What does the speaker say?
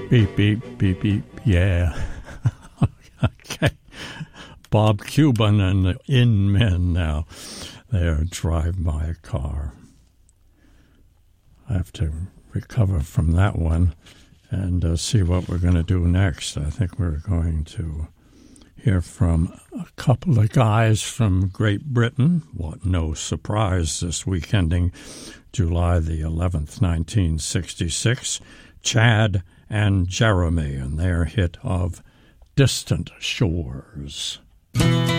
Beep, beep, beep, beep, yeah. Okay. Bob Cuban and the In Men now. There, Drive My Car. I have to recover from that one and see what we're going to do next. I think we're going to hear from a couple of guys from Great Britain. What no surprise this week ending July the 11th, 1966. Chad and Jeremy and their hit of Distant Shores.